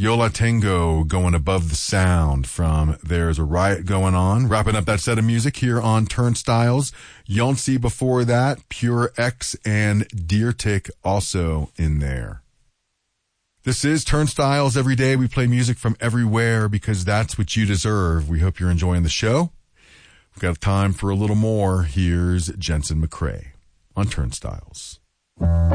Yola Tango going above the sound from There's a Riot Going On. Wrapping up that set of music here on Turnstiles. Yonsei before that, Pure X and Deer Tick also in there. This is Turnstiles. Every day we play music from everywhere because that's what you deserve. We hope you're enjoying the show. We've got time for a little more. Here's Jensen McCrae on Turnstiles.